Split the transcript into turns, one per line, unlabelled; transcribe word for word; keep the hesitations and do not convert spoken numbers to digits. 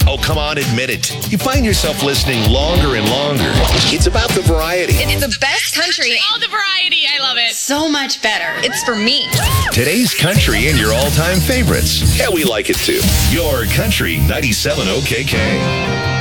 Oh, come on, admit it. You find yourself listening longer and longer. It's about the variety.
It's the best country.
All the variety. I love it.
So much better. It's for me.
Today's country and your all-time favorites. Yeah, we like it too. Your Country ninety-seven O K K.